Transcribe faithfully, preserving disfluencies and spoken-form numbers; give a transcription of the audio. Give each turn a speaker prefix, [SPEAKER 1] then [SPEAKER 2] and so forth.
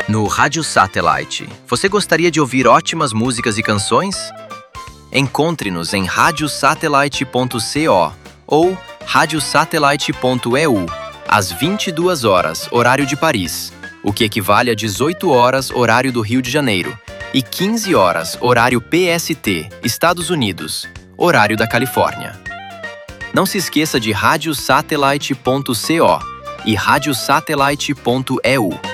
[SPEAKER 1] No Rádio Satellite, você gostaria de ouvir ótimas músicas e canções? Encontre-nos em radiosatellite ponto co ou radiosatellite ponto e u, às vinte e duas horas, horário de Paris, o que equivale a dezoito horas, horário do Rio de Janeiro, e quinze horas, horário P S T, Estados Unidos, horário da Califórnia. Não se esqueça de radiosatellite ponto co e radiosatellite ponto e u.